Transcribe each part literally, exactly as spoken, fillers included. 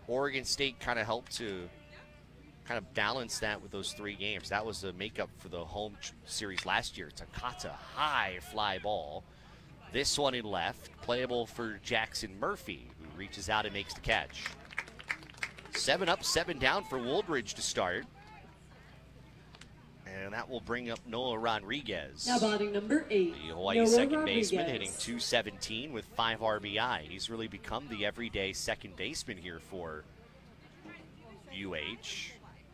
Oregon State kind of helped to kind of balance that with those three games. That was the makeup for the home series last year. Takata, high fly ball. This one in left, playable for Jackson Murphy, who reaches out and makes the catch. Seven up, seven down for Woldridge to start. And that will bring up Noah Rodriguez. Now batting number eight, the Hawaii Noah second Rodriguez. baseman, hitting two seventeen with five R B I. He's really become the everyday second baseman here for U H.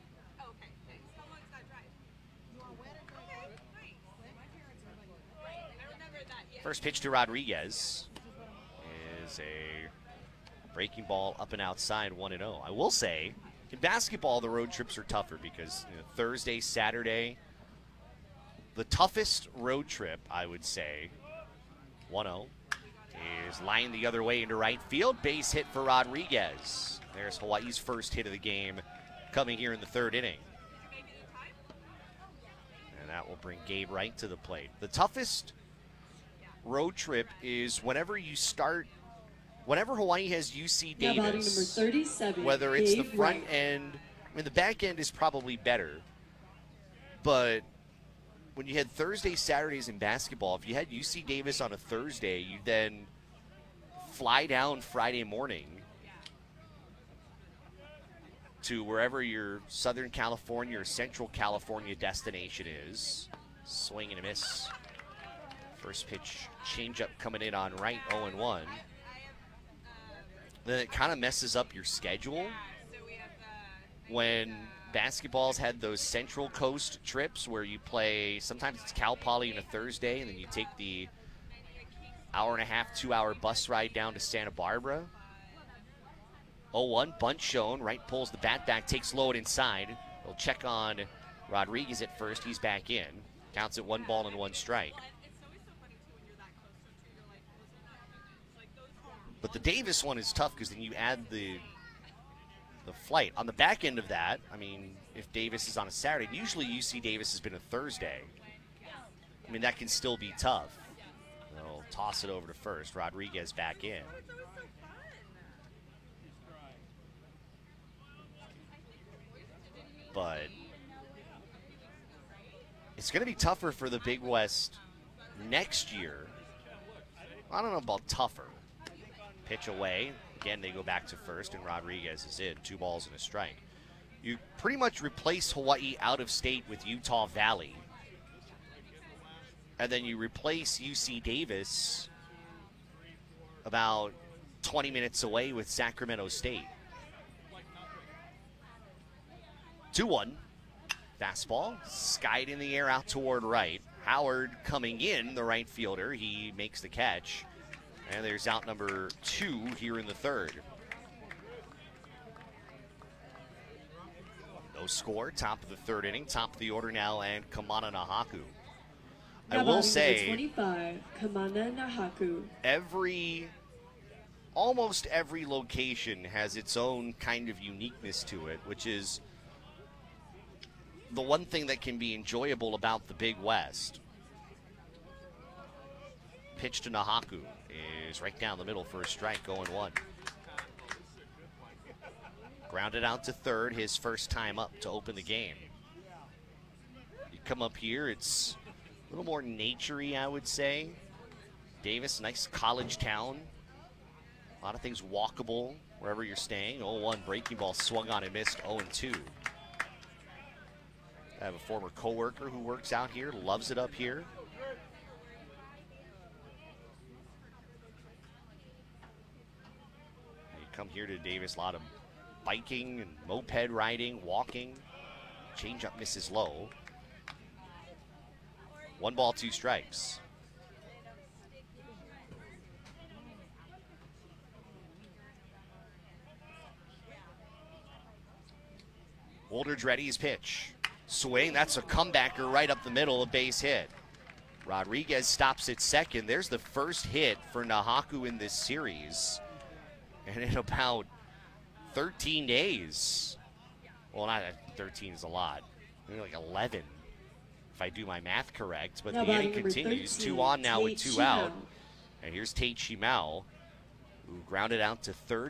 First pitch to Rodriguez is a breaking ball up and outside, one and oh. I will say, in basketball, the road trips are tougher because you know, Thursday, Saturday, the toughest road trip, I would say, one oh, is lying the other way into right field. Base hit for Rodriguez. There's Hawaii's first hit of the game coming here in the third inning. And that will bring Gabe Wright to the plate. The toughest road trip is whenever you start, whenever Hawaii has U C Now batting number Davis, thirty-seven, whether it's the Gabe front Wright. end, I mean, the back end is probably better, but when you had Thursdays, Saturdays in basketball, if you had U C Davis on a Thursday, you then fly down Friday morning to wherever your Southern California or Central California destination is. Swing and a miss. First pitch, changeup coming in on right, oh and one. Then it kind of messes up your schedule when basketball's had those Central Coast trips where you play, sometimes it's Cal Poly on a Thursday, and then you take the hour and a half, two hour bus ride down to Santa Barbara. oh one, bunt shown, right pulls the bat back, takes low and inside. They'll check on Rodriguez at first, he's back in. Counts at one ball and one strike. But the Davis one is tough because then you add the the flight. On the back end of that, I mean, if Davis is on a Saturday, usually U C Davis has been a Thursday. I mean, that can still be tough. They'll toss it over to first. Rodriguez back in. But it's going to be tougher for the Big West next year. I don't know about tougher. Pitch away. Again, they go back to first, and Rodriguez is in. Two balls and a strike. You pretty much replace Hawaii out of state with Utah Valley. And then you replace U C Davis about twenty minutes away with Sacramento State. two one. Fastball. Skied in the air out toward right. Howard coming in, the right fielder. He makes the catch. And there's out number two here in the third. No score, top of the third inning, top of the order now, and Kamana Nahaku. I Now will batting say, number twenty-five, Kamana Nahaku. every, almost every location has its own kind of uniqueness to it, which is the one thing that can be enjoyable about the Big West. Pitch to Nahaku is right down the middle for a strike, going one. Grounded out to third, his first time up to open the game. You come up here, it's a little more naturey, I would say. Davis, nice college town. A lot of things walkable wherever you're staying. oh one breaking ball swung on and missed, oh and two. I have a former coworker who works out here, loves it up here. You come here to Davis, a lot of biking and moped riding, walking. Changeup misses low. One ball, two strikes. Woldridge ready his pitch. Swing, that's a comebacker right up the middle, a base hit. Rodriguez stops at second. There's the first hit for Nahaku in this series. And in about thirteen days. Well, not thirteen is a lot. Maybe like eleven, if I do my math correct. But Now the inning batting number continues. thirteen, Two on now with Tate two out. Shimao. And here's Tate Shimao, who grounded out to third.